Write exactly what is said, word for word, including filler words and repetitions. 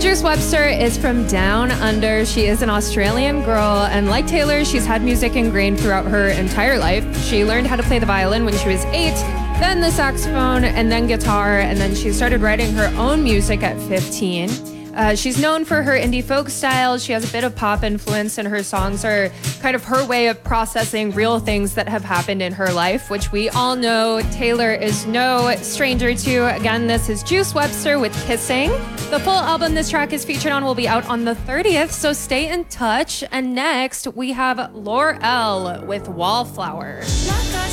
Juice Webster is from Down Under. She is an Australian girl, and like Taylor, she's had music ingrained throughout her entire life. She learned how to play the violin when she was eight, then the saxophone, and then guitar, and then she started writing her own music at fifteen. Uh, she's known for her indie folk style. She has a bit of pop influence, and her songs are kind of her way of processing real things that have happened in her life, which we all know Taylor is no stranger to. Again, this is Juice Webster with Kissing. The full album this track is featured on will be out on the thirtieth, so stay in touch. And next, we have Laurel with Wallflower. Like I